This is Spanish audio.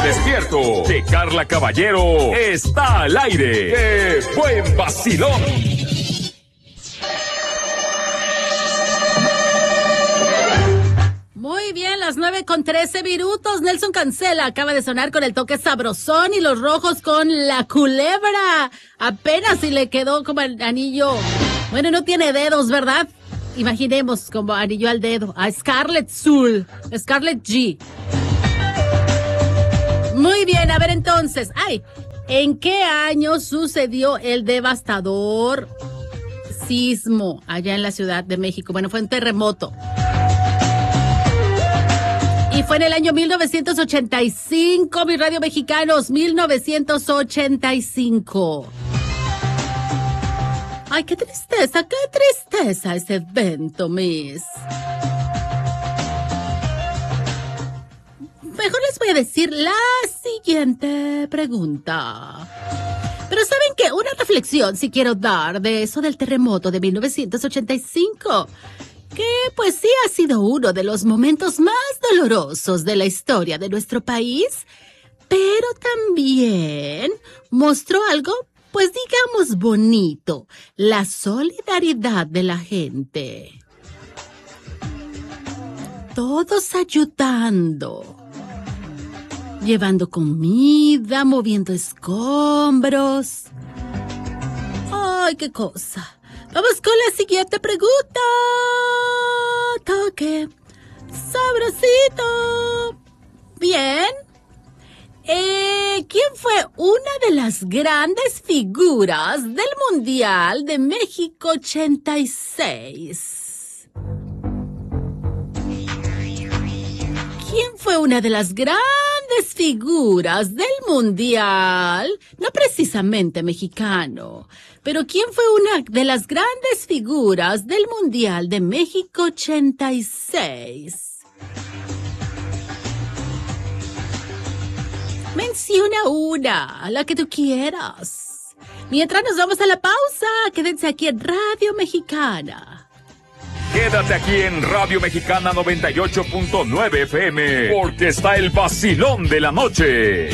despierto, que Carla Caballero está al aire. ¡Qué buen vacilón! Muy bien, las 9:13 minutos. Nelson Cancela acaba de sonar con el toque sabrosón y los rojos con la culebra. Apenas si le quedó como el anillo. Bueno, no tiene dedos, ¿verdad? Imaginemos como anillo al dedo. A Scarlett G. Muy bien, a ver entonces. ¿En qué año sucedió el devastador sismo allá en la Ciudad de México? Bueno, fue un terremoto. Y fue en el año 1985, mis radio mexicanos, 1985. Ay, qué tristeza ese evento, Miss. Mejor les voy a decir la siguiente pregunta. Pero ¿saben qué? Una reflexión si quiero dar de eso del terremoto de 1985. Que pues sí ha sido uno de los momentos más dolorosos de la historia de nuestro país, pero también mostró algo, pues digamos bonito, la solidaridad de la gente. Todos ayudando, llevando comida, moviendo escombros. ¡Ay, qué cosa! Vamos con la siguiente pregunta. Toque sabrosito. Bien. ¿Quién fue una de las grandes figuras del Mundial de México 86? ¿Quién fue una de las grandes figuras del Mundial? No precisamente mexicano, pero ¿quién fue una de las grandes figuras del Mundial de México 86? Menciona una, la que tú quieras. Mientras nos vamos a la pausa, quédense aquí en Radio Mexicana. Quédate aquí en Radio Mexicana 98.9 FM, porque está el vacilón de la noche.